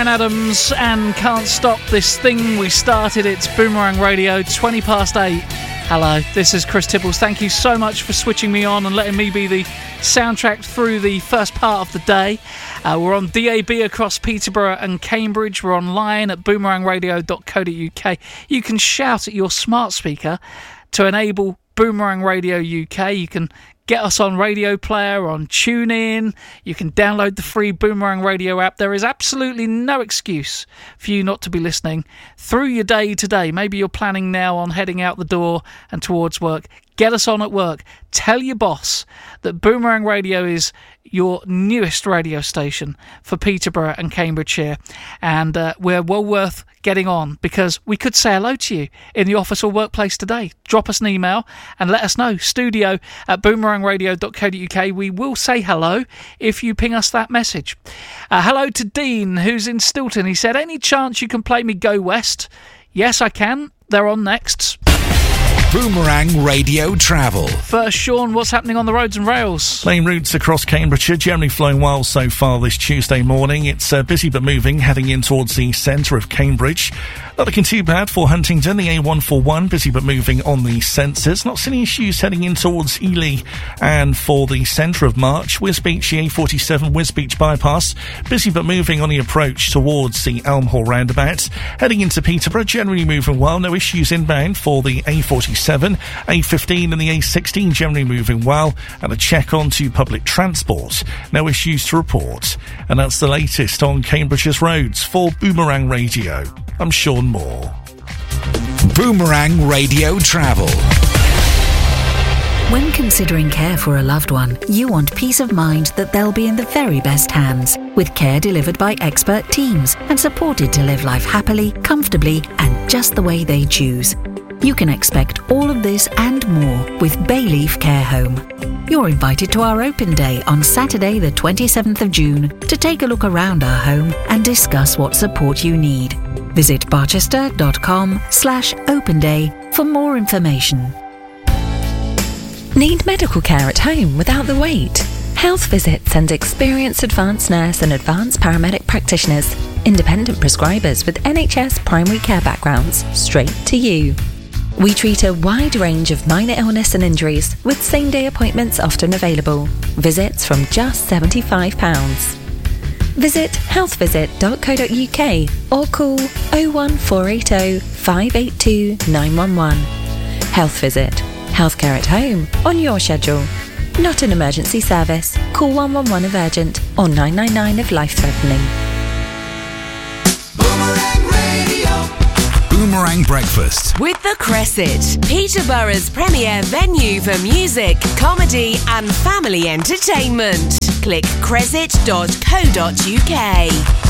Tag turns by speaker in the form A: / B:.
A: Bryan Adams and Can't Stop This Thing We Started. It's Boomerang Radio, 20 past 8. Hello, this is Chris Tibbles. Thank you so much for switching me on and letting me be the soundtrack through the first part of the day. We're on DAB across Peterborough and Cambridge. We're online at boomerangradio.co.uk. You can shout at your smart speaker to enable Boomerang Radio UK. You can get us on Radio Player, on TuneIn. You can download the free Boomerang Radio app. There is absolutely no excuse for you not to be listening through your day today. Maybe you're planning now on heading out the door and towards work. Get us on at work. Tell your boss that Boomerang Radio is your newest radio station for Peterborough and Cambridgeshire. And we're well worth getting on, because we could say hello to you in the office or workplace today. Drop us an email and let us know. studio@boomerangradio.co.uk. We will say hello if you ping us that message. Hello to Dean, who's in Stilton. He said, any chance you can play me Go West? Yes, I can. They're on next.
B: Boomerang Radio Travel.
A: First, Sean, what's happening on the roads and rails?
C: Lane routes across Cambridgeshire generally flowing well so far this Tuesday morning. It's busy but moving, heading in towards the centre of Cambridge. Not looking too bad for Huntingdon, the A141, busy but moving on the sensors. Not seeing any issues heading in towards Ely. And for the centre of March, Wisbech, the A47, Wisbech bypass, busy but moving on the approach towards the Elmhall roundabout. Heading into Peterborough, generally moving well, no issues inbound for the A47, A15 and the A16 generally moving well, and a check onto public transport. No issues to report. And that's the latest on Cambridgeshire's roads for Boomerang Radio. I'm Sean Moore.
B: Boomerang Radio Travel.
D: When considering care for a loved one, you want peace of mind that they'll be in the very best hands, with care delivered by expert teams and supported to live life happily, comfortably, and just the way they choose. You can expect all of this and more with Bayleaf Care Home. You're invited to our open day on Saturday the 27th of June to take a look around our home and discuss what support you need. Visit barchester.com/open day for more information.
E: Need medical care at home without the wait? Health Visit sends experienced advanced nurse and advanced paramedic practitioners, independent prescribers with NHS primary care backgrounds, straight to you. We treat a wide range of minor illness and injuries, with same-day appointments often available. Visits from just £75. Visit healthvisit.co.uk or call 01480 582 911. Health Visit. Healthcare at home on your schedule. Not an emergency service. Call 111 if urgent or 999 if life-threatening.
B: Boomerang Breakfast
F: with the Cresset, Peterborough's premier venue for music, comedy and family entertainment. Click cresset.co.uk.